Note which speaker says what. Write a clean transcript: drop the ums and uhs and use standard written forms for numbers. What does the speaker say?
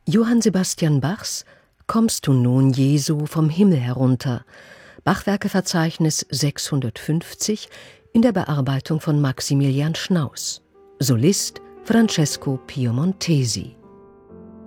Speaker 1: Johann Sebastian Bachs »Kommst du nun, Jesu, vom Himmel herunter«, Bachwerkeverzeichnis 650 in der Bearbeitung von Maximilian Schnaus. Solist Francesco Piemontesi.